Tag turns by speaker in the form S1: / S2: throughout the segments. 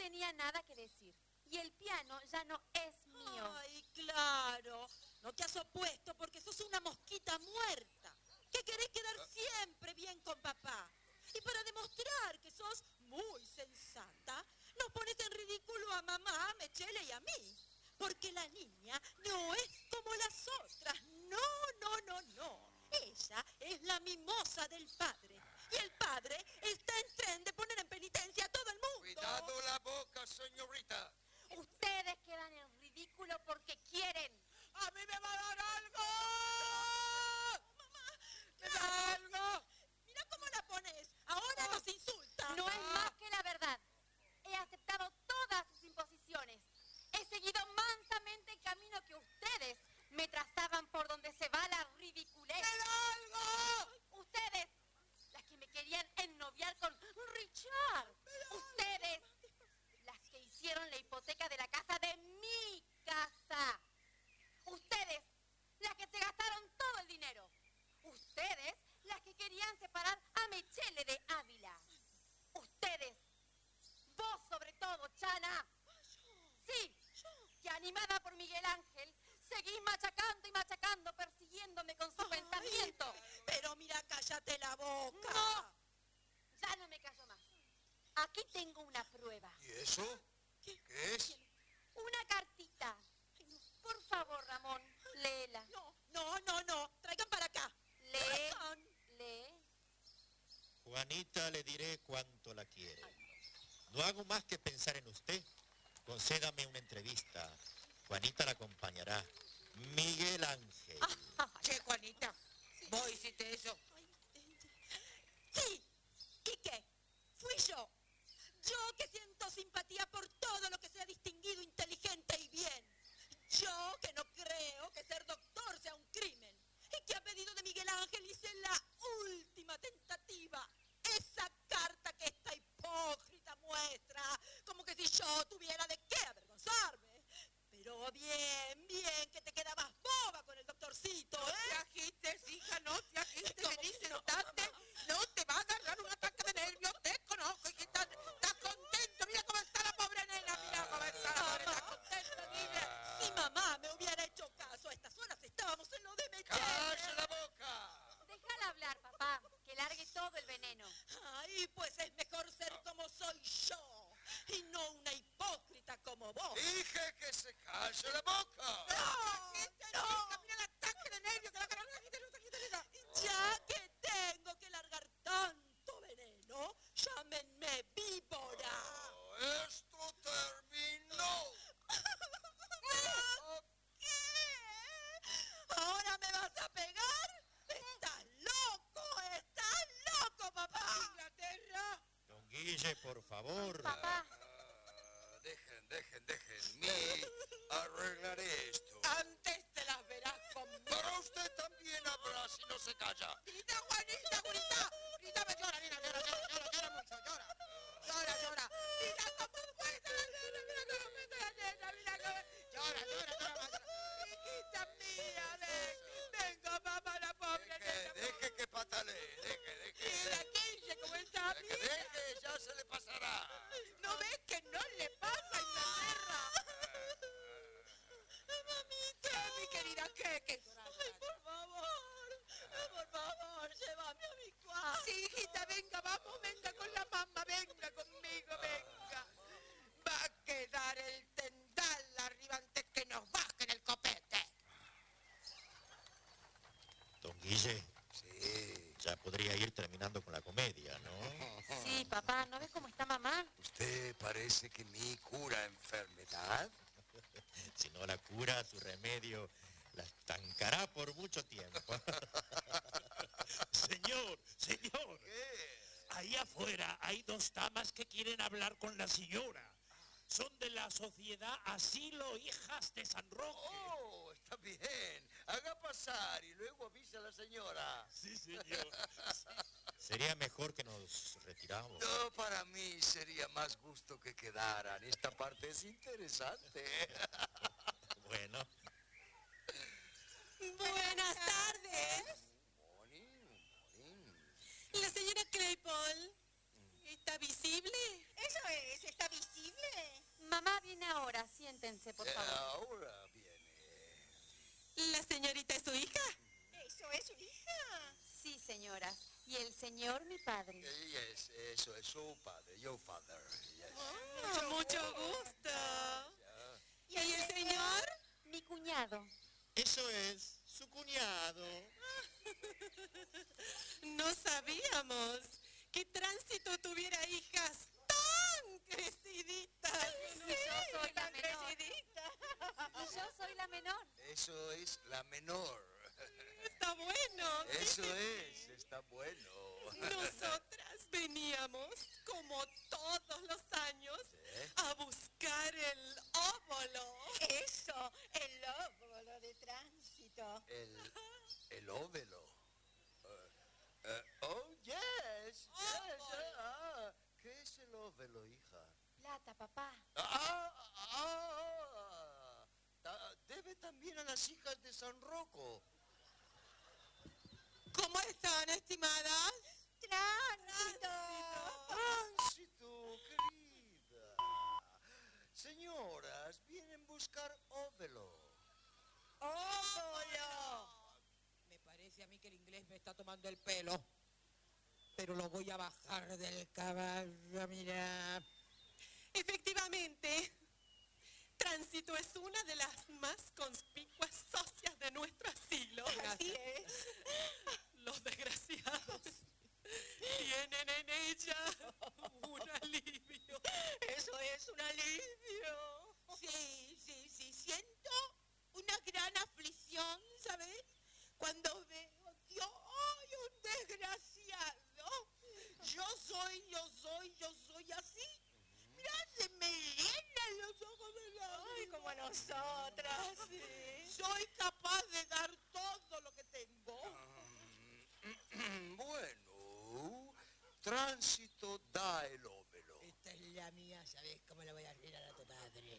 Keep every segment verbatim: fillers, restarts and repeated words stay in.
S1: tenía nada que decir. Y el piano ya no es mío.
S2: Ay, claro. No te has opuesto porque sos una mosquita muerta. Que querés quedar siempre bien con papá. Y para demostrar que sos muy sensata, nos pones en ridículo a mamá, a Mechele y a mí. Porque la niña no es como las otras. No, no, no, no. Ella es la mimosa del padre. Y el padre está en tren de poner en penitencia a todo el mundo.
S3: Cuidado la boca, señorita.
S1: Ustedes quedan en ridículo porque quieren.
S2: ¡A mí me va a dar algo! ¡Mamá! ¡Me da algo! Mira cómo la pones. Ahora nos insulta.
S1: No es más que la verdad. He aceptado todas sus imposiciones. He seguido mansamente el camino que ustedes me trazaban por donde se va la ridiculez.
S2: ¡Me da algo!
S1: Ustedes, las que me querían ennoviar con Richard. Ustedes, las que hicieron la hipoteca de la casa de mi casa. Ustedes, las que se gastaron todo el dinero. Ustedes, las que querían separar a Mechele de Ávila. Ustedes, vos sobre todo, Chana. Sí, que animada por Miguel Ángel, seguís machacando y machacando, persiguiéndome con su
S2: Ay,
S1: pensamiento.
S2: Pero mira, cállate la boca.
S1: No, ya no me callo más. Aquí tengo una prueba.
S3: ¿Y eso?
S2: ¿Qué?
S3: ¿Qué es?
S1: Una cartita. Por favor, Ramón, léela.
S2: No, no, no, no. Traigan para acá.
S1: Lee,
S2: Traigan.
S1: lee.
S4: Juanita, le diré cuánto la quiere. No hago más que pensar en usted. Concédame una entrevista. Juanita la acompañará. Miguel Ángel.
S5: Che, Juanita, vos hiciste eso.
S2: Sí. ¿Y qué? Fui yo. Yo que siento simpatía por todo lo que sea distinguido, inteligente y bien. Yo que no creo que ser doctor sea un crimen. Y que a pedido de Miguel Ángel hice la última tentativa. Esa carta que esta hipócrita muestra. Como que si yo tuviera de qué avergonzarme. Pero bien, bien, que te quedabas boba con el doctorcito,
S5: No te
S2: ¿eh?
S5: agites, hija, no te agites.
S2: ¿Cómo
S5: Vení,
S2: que no,
S5: sentate.
S2: mamá?
S5: No te va a agarrar un ataque de nervios. Te conozco, hijita. ¿Estás contento? Mira cómo está la pobre nena. Mira cómo está la pobre. ¿Estás contento, niña?
S2: Si mamá me hubiera hecho caso, a estas horas estábamos en lo de Mechele.
S3: ¡Cállese la boca!
S1: Déjala hablar, papá, que largue todo el veneno.
S2: Ay, pues es mejor ser como soy yo y no una hipócrita como vos.
S3: Dije que se calle la boca.
S2: ¡No!
S5: Hija, mira el ataque de nervios que la agarró. Quítale, quítale, quítale.
S2: Ya que tengo que largar tanto veneno, llámenme víbora.
S3: Oh, esto terminó.
S2: ¿Qué? ¿Ahora me vas a pegar? ¡Estás loco! ¡Estás loco, papá!
S5: Inglaterra.
S4: Don Guille, por favor.
S1: Papá,
S3: Ah, dejen, dejen, dejen. Me arreglaré esto.
S5: Antes te las verás conmigo.
S3: Para usted también habrá si no se calla.
S5: Grita, Juanita, Juanita. Grita, me llora, nena, llora, llora, llora, llora mucho, llora. Llora, llora. Mira cómo cuesta la nena, mira cómo cuesta la nena, mira cómo... Llora, llora, llora, más, llora. Hijita mía, ven, venga, mamá, la pobre
S3: Deje,
S5: nena.
S3: deje que patalee. Deje,
S5: Mira,
S3: deje.
S5: quince, cómo está,
S3: Deje,
S5: mira.
S3: deje, ya se le pasará.
S5: ¿No ves que no le pasa a Inglaterra?
S2: ¡Mamita!
S5: ¿Qué, mi querida? ¿Qué? ¿Qué?
S2: ¡Ay, por favor! ¡Por favor, llévame a mi cuarto!
S5: Sí, hijita, venga, vamos, venga con la mamá, venga conmigo, venga. Va a quedar el tendal arriba antes que nos bajen el copete.
S4: Don Guille,
S3: Sí.
S4: ya podría ir terminando con la comedia, ¿no?
S1: sí, papá, ¿no ves cómo está mamá?
S3: ¿Usted parece que mi cura enfermedad?
S4: Si no la cura, su remedio la estancará por mucho tiempo.
S6: Señor, señor,
S3: ¿Qué?
S6: ahí afuera hay dos damas que quieren hablar con la señora. Son de la sociedad Asilo Hijas de San Roque.
S3: Oh, está bien. Haga pasar y luego avisa a la señora.
S6: Sí, señor.
S4: Sería mejor que nos retiramos.
S3: No, para mí sería más gusto que quedaran. Esta parte es interesante.
S4: Bueno,
S2: Buenas tardes.
S3: Morning, morning.
S2: La señora Claypole, ¿está visible?
S5: Eso es, está visible.
S1: viene ahora. Siéntense, por
S3: Eh,
S1: favor.
S3: ahora viene.
S2: ¿La señorita es su hija?
S7: ¿Eso es su hija?
S1: Sí, señoras. Y el señor, mi padre.
S3: Eh, yes, eso es su padre, your father. Yes.
S2: Ah, mucho gusto.
S3: Ya.
S2: ¿Y el señor?
S1: Mi cuñado.
S4: Eso es su cuñado.
S2: No sabíamos que Tránsito tuviera hijas tan creciditas.
S1: Y yo soy la menor.
S7: Crecidita.
S1: Y yo soy la menor.
S3: Eso es la menor.
S2: Está bueno.
S3: Eso es, está bueno.
S2: Nosotras veníamos, como todos los años,
S3: ¿Eh?
S2: a buscar el óvulo.
S7: Eso, el óvulo de Tránsito.
S3: El, el óvelo. Eh, eh, oh, yes. yes. Ah, ¿qué es el óvelo, hija?
S1: Plata, papá.
S3: Ah, ah, ta- debe también a las hijas de San Rocco.
S2: ¿Cómo están, estimadas?
S7: Tránsito.
S3: Tránsito, querida. Señoras, vienen a buscar óvelo.
S7: Óvulo.
S5: Me parece a mí que el inglés me está tomando el pelo. Pero lo voy a bajar del caballo, mira.
S2: Efectivamente, Tránsito es una de las más conspicuas socias de nuestro asilo.
S7: Así es.
S2: Los desgraciados tienen en ella un alivio.
S7: Eso es un alivio.
S5: Sí, sí, sí. Siento una gran aflicción, ¿sabes? Cuando veo que ¡ay, un desgraciado! Yo soy, yo soy, yo soy así. Mira, se me llenan los ojos de la
S7: Ay, como a nosotras, sí.
S5: Soy capaz de dar todo lo que tengo.
S3: Mm, Bueno, Tránsito da el óvelo.
S5: Esta es la mía, ¿sabes cómo la voy a hacer a tu padre?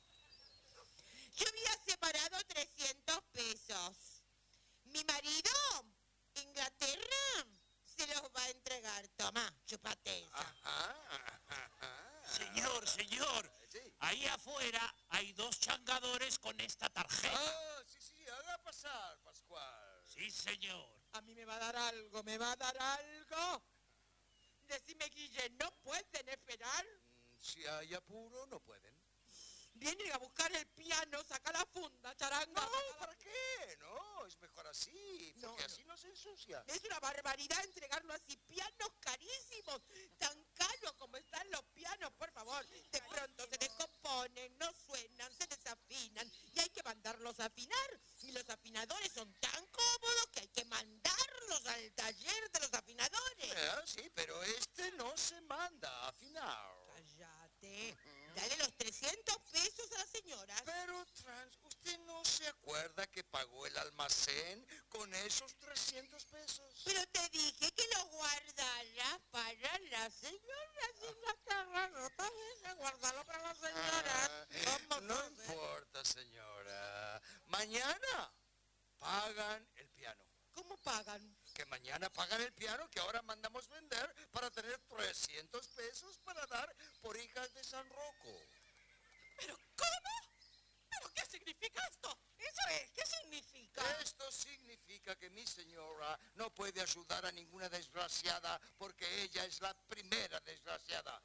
S5: Yo había separado trescientos pesos. Mi marido, Inglaterra, se los va a entregar. Toma, chupate esa.
S3: Ajá, ajá.
S6: Señor, señor,
S3: Sí.
S6: ahí afuera hay dos changadores con esta tarjeta.
S3: Ah, sí, sí, haga pasar, Pascual.
S6: Sí, señor.
S5: A mí me va a dar algo, me va a dar algo. Decime, Guille, ¿no pueden esperar?
S3: Mm, Si hay apuro, no pueden.
S5: Vienen a buscar el piano, saca la funda, charanga.
S3: No,
S5: saca la
S3: ¿para qué? No, es mejor así,
S5: No,
S3: porque
S5: no.
S3: así no se ensucia.
S5: Es una barbaridad entregarlo así. Pianos carísimos, tan caros como están los pianos, por favor. De pronto se descomponen, no suenan, se desafinan y hay que mandarlos a afinar. Y los afinadores son tan cómodos que hay que mandarlos al taller de los afinadores.
S3: Eh, sí, pero este no se manda a afinar.
S5: Cállate. Dale los trescientos pesos a la señora.
S3: Pero, Trans, ¿usted no se acuerda que pagó el almacén con esos trescientos pesos?
S5: Pero te dije que lo guardara para la señora. Sin la cara rota, esa, guardalo para la señora.
S3: Ah,
S5: Vamos
S3: no
S5: a ver.
S3: importa, señora. Mañana pagan el piano.
S5: ¿Cómo pagan?
S3: Que mañana pagan el piano que ahora mandamos vender para tener trescientos pesos para dar por hijas de San Rocco.
S2: ¿Pero cómo? ¿Pero qué significa esto?
S7: Eso es, ¿qué significa?
S3: Esto significa que mi señora no puede ayudar a ninguna desgraciada porque ella es la primera desgraciada.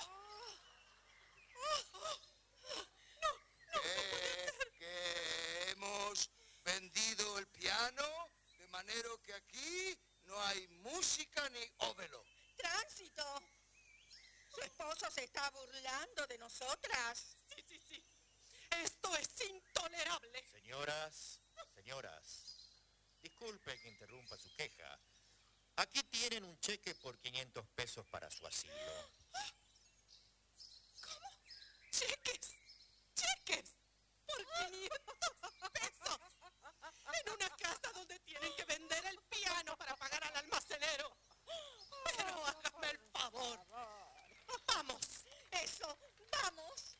S3: que, que hemos vendido el piano de manera que aquí no hay música ni óvelo.
S7: Tránsito. Su esposo se está burlando de nosotras.
S2: Sí, sí, sí. Esto es intolerable.
S4: Señoras, señoras, disculpe que interrumpa su queja. Aquí tienen un cheque por quinientos pesos para su asilo.
S2: Cheques, cheques, por quinientos pesos. En una casa donde tienen que vender el piano para pagar al almacenero. Pero hágame el favor. Vamos.
S7: Eso, vamos.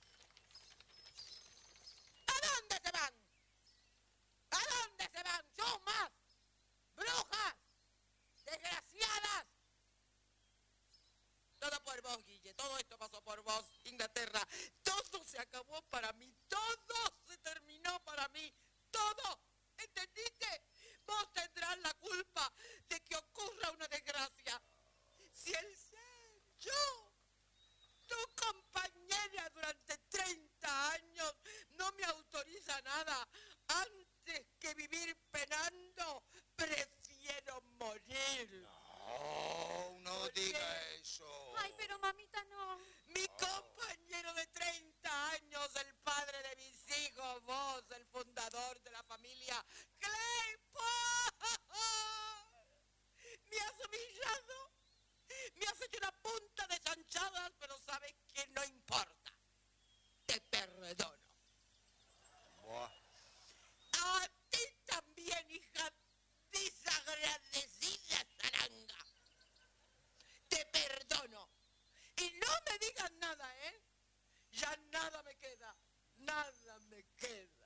S5: ¿A dónde se van? ¿A dónde se van? ¡Chumas! ¡Brujas! ¡Desgraciadas! Todo por vos, Guille. Todo esto pasó por vos, Inglaterra. Todo todo se acabó para mí, todo se terminó para mí, todo, ¿entendiste? Vos tendrás la culpa de que ocurra una desgracia. Si el ser, yo, tu compañera durante treinta años, no me autoriza nada, antes que vivir penando, prefiero morir.
S3: No, no diga eso.
S1: Ay, pero mamita no.
S5: Mi compañero de treinta años, el padre de mis hijos, vos, el fundador de la familia Claypole. Me has humillado, me has hecho una punta de chanchadas, pero sabes que no importa. Te perdono.
S3: Buah.
S5: A ti también, hija desagradecida zaranga. Te perdono. Y no me digas nada, ¿eh? Ya nada me queda. Nada me queda.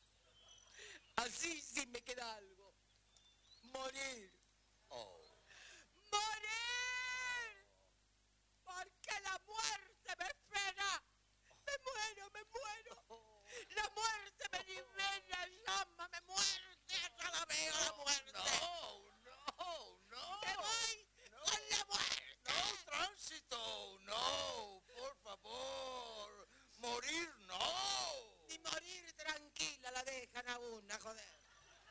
S5: Así sí me queda algo. Morir.
S3: Oh.
S5: ¡Morir! Porque la muerte me espera. Me muero, me muero. La muerte me libera, llámame muerte. Hasta la veo la muerte.
S3: No, no, no.
S5: Me voy con la muerte.
S3: No, tránsito, no, por favor. Morir, no.
S5: Ni morir tranquila la dejan a una, joder.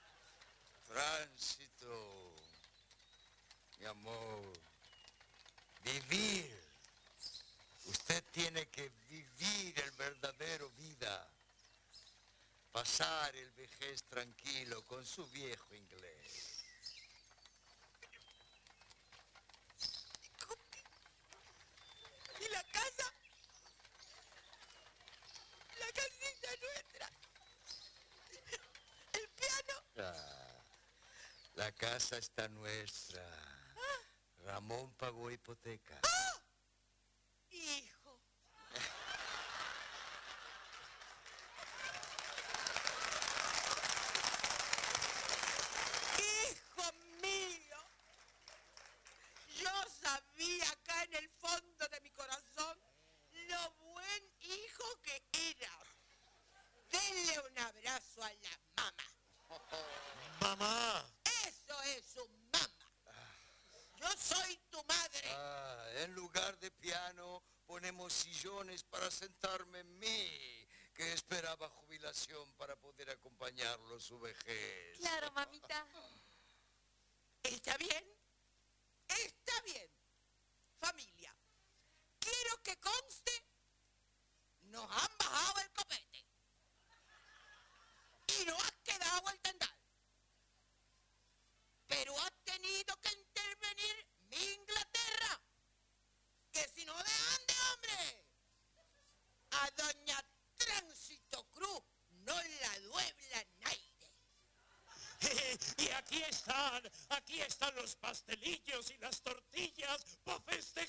S3: Tránsito, mi amor. Vivir. Usted tiene que vivir el verdadero vida. Pasar el vejez tranquilo con su viejo inglés.
S5: ¿Y la casa? La casita nuestra. El piano.
S3: Ah, la casa está nuestra. Ramón pagó hipoteca.
S5: Hijo. Hijo mío. Yo sabía acá en el fondo de mi corazón lo buen hijo que eras. Denle un abrazo a la mamá.
S4: Mamá.
S5: Eso es un mamá. Yo soy tu madre.
S3: Ah, en lugar de piano ponemos sillones para sentarme en mí, que esperaba jubilación para poder acompañarlo en su vejez.
S1: Claro, mamita.
S5: ¿Está bien? Está bien. Familia, quiero que conste, nos han bajado el copete. Y no ha quedado el tendal. Pero ha tenido que intervenir mi Inglaterra. Que si no dejan de hombre, a doña Tránsito Cruz no la duebla nadie.
S6: Y aquí están, aquí están los pastelillos y las tortillas para festejar.